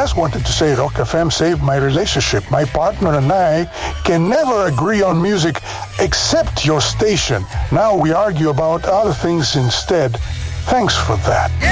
just wanted to say Rock FM saved my relationship. My partner and I can never agree on music except your station. Now we argue about other things instead. Thanks for that.